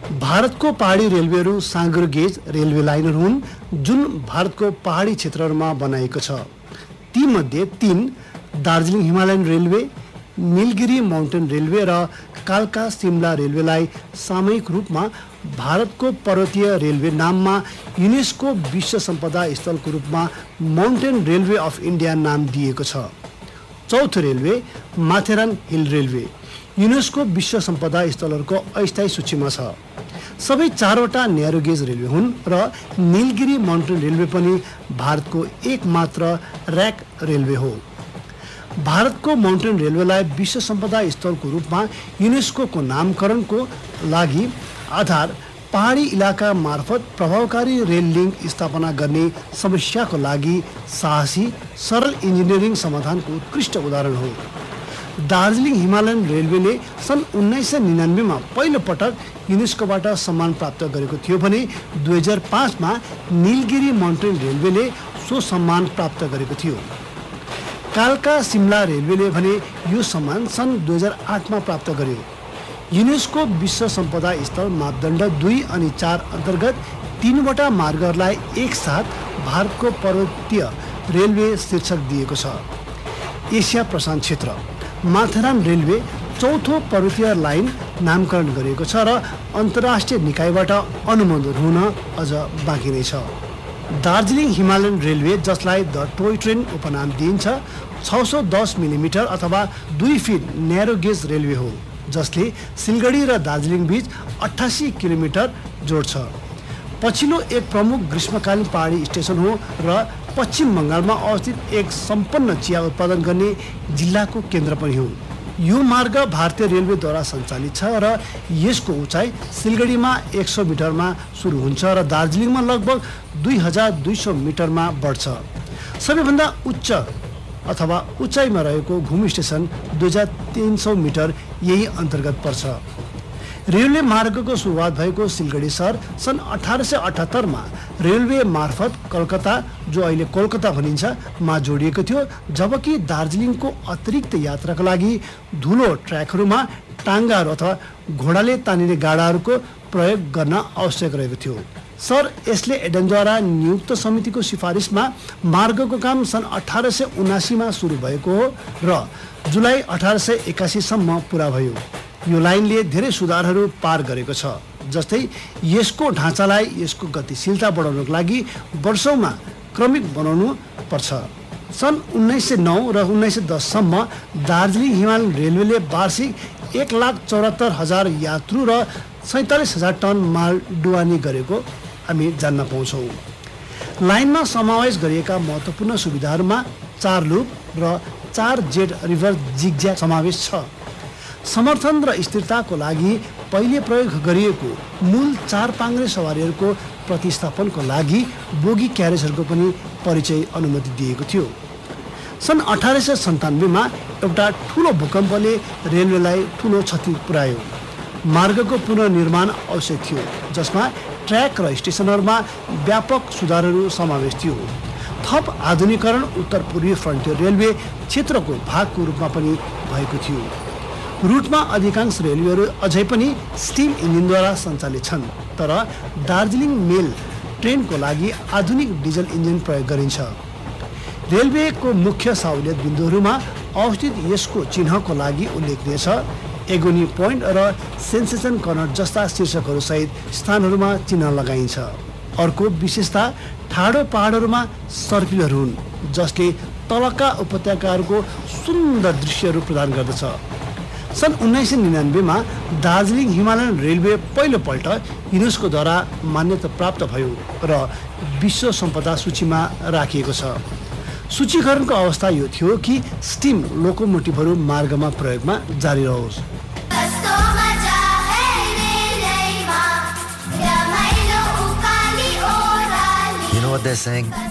भारतको पहाडी रेलवेहरू साँघुरो गेज रेलवे लाइनहरू हुन् जुन भारतको पहाडी क्षेत्रहरूमा बनाएको छ। तीमध्ये 3 Darjeeling Himalayan railway, Nilgiri mountain railway र कालका सिमला रेलवेलाई सामूहिक रूपमा भारतको पर्वतीय रेलवे नाममा युनेस्को विश्व सम्पदा स्थलको रूपमा माउन्टेन रेलवे अफ इन्डिया नाम दिएको छ। चौथो railway Matheran hill railway UNESCO विश्व सम्पदा स्थलहरूको अस्थायी सूचीमा छ। सबै 4वटा न्यारो गेज रेलवे हुन् र नीलगिरी माउन्टेन रेलवे पनि भारतको एकमात्र र्याक रेलवे हो। भारतको माउन्टेन रेलवेलाई विश्व सम्पदा स्थलको रूपमा युनेस्को नामकरणको लागि आधार पहाडी इलाका मार्फत प्रभावकारी रेल लिङ्क स्थापना गर्ने समस्याको लागि साहसी सरल इन्जिनियरिङ समाधानको उत्कृष्ट उदाहरण हो। दार्जिलिङ हिमालयन रेलवेले सन् 1999 मा पहिलो पटक युनेस्कोबाट सम्मान प्राप्त गरेको थियो भने 2005 मा नीलगिरी माउन्टेन रेलवेले सो सम्मान प्राप्त गरेको थियो। कालका सिमला रेलवेले भने यो सम्मान सन् 2008 मा प्राप्त गर्यो। युनेस्को विश्व सम्पदा स्थल मापदण्ड 2 अनि 4 अन्तर्गत 3वटा मार्गहरूलाई एकसाथ भारतको पर्वतीय रेलवे शीर्षक दिएको छ। एसिया प्रशान्त क्षेत्र माथेरान रेलवे चौथो पर्वतीय लाइन नामकरण गरिएको छ र अन्तर्राष्ट्रिय निकायबाट अनुमोदन हुन अझ बाँकी नै छ। दार्जिलिङ हिमालयन रेलवे जसलाई द टोय ट्रेन उपनाम दिइन्छ 610 मिलिमिटर अथवा 2 फिट न्यारो गेज रेलवे हो जसले सिलगढी र दार्जिलिङ बीच 88 किलोमिटर जोड्छ। पछिल्लो एक प्रमुख ग्रीष्मकालीन पहाडी स्टेसन हो र पश्चिम बङ्गालमा अवस्थित एक सम्पन्न चिया उत्पादन गर्ने जिल्लाको केन्द्र पनि हो। यो मार्ग भारतीय रेलवेद्वारा सञ्चालित छ र यसको उचाइ सिलगढीमा 100 मिटरमा सुरु हुन्छ र दार्जिलिङमा लगभग 2200 मिटरमा बढ्छ। सबैभन्दा उच्च अथवा उचाइमा रहेको घुम स्टेसन 2300 मिटर यही अन्तर्गत पर्छ। रेलवे मार्गको सुरुवात भएको सिलगढी सहर सन् 1878 मा रेलवे मार्फत कलकत्ता जो अहिले कोलकाता भनिन्छ मा जोडिएको थियो, जबकि दार्जिलिङको अतिरिक्त यात्राका लागि धुलो ट्र्याकहरूमा टाङ्गाहरू अथवा घोडाले तानिने गाडाहरूको प्रयोग गर्न आवश्यक रहेको थियो। सर एस्ले एडनद्वारा नियुक्त समितिको सिफारिसमा मार्गको काम सन् 1879 मा सुरु भएको हो र जुलाई 1881 सम्म पुरा भयो। यो लाइनले धेरै सुधारहरू पार गरेको छ, जस्तै यसको ढाँचालाई यसको गतिशीलता बढाउनको लागि वर्षौंमा क्रमिक बनाउनु पर्छ। सन् 1909 र 1910 सम्म दार्जिलिङ हिमालयन रेलवेले वार्षिक 1,74,000 यात्रु र 47,000 टन माल ढुवानी गरेको हामी जान्न पाउँछौँ। लाइनमा समावेश गरिएका महत्त्वपूर्ण सुविधाहरूमा 4 लुप र 4 जेट रिभर जिगज्याग समावेश छ। समर्थन र स्थिरताको लागि पहिले प्रयोग गरिएको मूल 4 पाङ्ग्रे सवारीहरूको प्रतिस्थापनको लागि बोगी क्यारेजहरूको पनि परिचय अनुमति दिएको थियो। सन् 1897 मा एउटा ठुलो भूकम्पले रेलवेलाई ठुलो क्षति पुर्यायो। मार्गको पुनर्निर्माण आवश्यक थियो जसमा ट्र्याक र स्टेसनहरूमा व्यापक सुधारहरू समावेश थियो। थप आधुनिकीकरण उत्तर पूर्वी फ्रन्टियर रेलवे क्षेत्रको भागको रूपमा पनि भएको थियो। रुटमा अधिकांश रेलवेहरू अझै पनि स्टिम इन्जिनद्वारा सञ्चालित छन्, तर दार्जिलिङ मेल ट्रेनको लागि आधुनिक डिजल इन्जिन प्रयोग गरिन्छ। रेलवेको मुख्य सहुलियत बिन्दुहरूमा अवस्थित यसको चिन्हको लागि उल्लेखनीय छ एगोनी पोइन्ट र सेन्सेसन कर्नर जस्ता शीर्षकहरू सहित स्थानहरूमा चिन्ह लगाइन्छ। अर्को विशेषता ठाडो पहाडहरूमा सर्किलहरू हुन् जसले तलका उपत्यकाहरूको सुन्दर दृश्यहरू प्रदान गर्दछ। सन् 1999 मा दार्जिलिङ हिमालयन रेलवे पहिलोपल्ट युनेस्कोद्वारा मान्यता प्राप्त भयो र विश्व सम्पदा सूचीमा राखिएको छ। सूचीकरणको अवस्था यो थियो कि स्टिम लोकोमोटिभहरू मार्गमा प्रयोगमा जारी रहोस्। You know what they're saying?